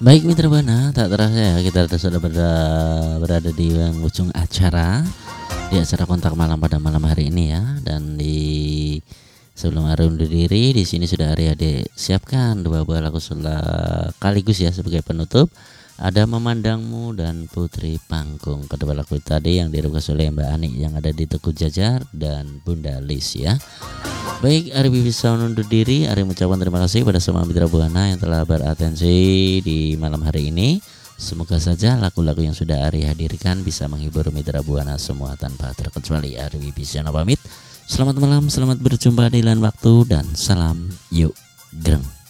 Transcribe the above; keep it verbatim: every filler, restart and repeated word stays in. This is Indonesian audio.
Baik Mitra Buana, tak terasa ya kita sudah berada, berada di ujung acara, di acara kontak malam pada malam hari ini ya. Dan di sebelum hari undur diri, di sini sudah Arya Ade siapkan dua buah lagu sekaligus ya sebagai penutup. Ada Memandangmu dan Putri Panggung. Kedua lagu tadi yang direquest oleh Mbak Ani yang ada di Teguh Jajar dan Bunda Lis ya. Baik, Ari bisa undur diri. Ari mengucapkan terima kasih pada semua Mitra Buana yang telah beratensi di malam hari ini. Semoga saja lagu-lagu yang sudah Ari hadirkan bisa menghibur Mitra Buana semua tanpa terkecuali. Ari bisa pamit. Selamat malam, selamat berjumpa di lain waktu dan salam yuk greng.